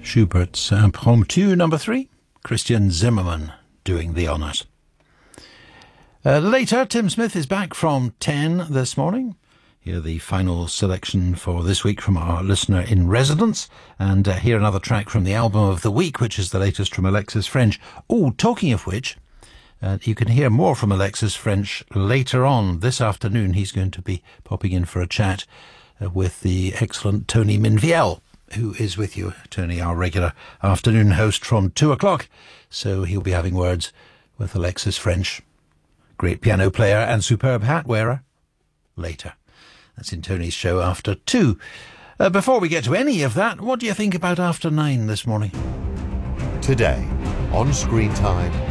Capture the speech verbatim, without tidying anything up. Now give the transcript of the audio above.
Schubert's Impromptu number three, Christian Zimmermann doing the honours. Uh, later, Tim Smith is back from ten this morning. Hear the final selection for this week from our listener in residence, and uh, hear another track from the album of the week, which is the latest from Alexis French. Oh, talking of which, uh, you can hear more from Alexis French later on this afternoon. He's going to be popping in for a chat uh, with the excellent Tony Minviel, who is with you. Tony, our regular afternoon host from two o'clock. So he'll be having words with Alexis French, great piano player and superb hat wearer, later. That's in Tony's show after two. Uh, before we get to any of that, what do you think about after nine this morning? Today, on Screen Time,